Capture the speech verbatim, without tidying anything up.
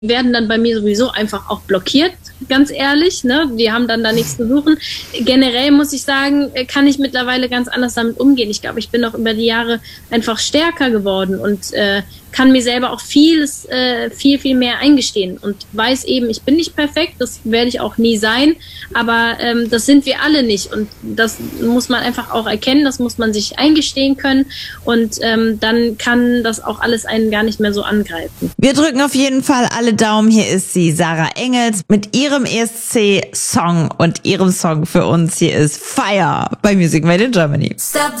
werden dann bei mir sowieso einfach auch blockiert, ganz ehrlich, ne? Die haben dann da nichts zu suchen. Generell muss ich sagen, kann ich mittlerweile ganz anders damit umgehen. Ich glaube, ich bin auch über die Jahre einfach stärker geworden und äh, kann mir selber auch vieles, äh, viel, viel mehr eingestehen und weiß eben, ich bin nicht perfekt, das werde ich auch nie sein, aber ähm, das sind wir alle nicht und das muss man einfach auch erkennen, das muss man sich eingestehen können und ähm, dann kann das auch alles einen gar nicht mehr so angreifen. Wir drücken auf jeden Fall alle Daumen. Hier ist sie, Sarah Engels, mit ihrem E S C-Song und ihrem Song für uns. Hier ist Fire bei Music Made in Germany. Stop.